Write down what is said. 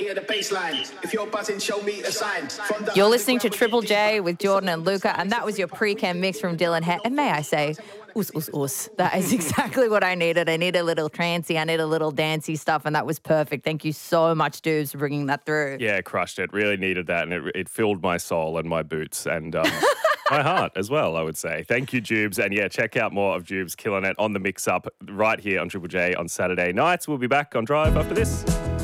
hear the bass line. If you're buzzing, show me a sign. You're listening to Triple J with Jordan and Luca, and that was your pre-cam mix from Dylan Het. And may I say, us. That is exactly what I needed. I need a little trancey, I need a little dancey stuff, and that was perfect. Thank you so much, Doobs, for bringing that through. Yeah, crushed it. Really needed that, and it filled my soul and my boots and my heart as well, I would say. Thank you, Doobs. And yeah, check out more of Doobs killing it on the mix-up right here on Triple J on Saturday nights. We'll be back on Drive after this.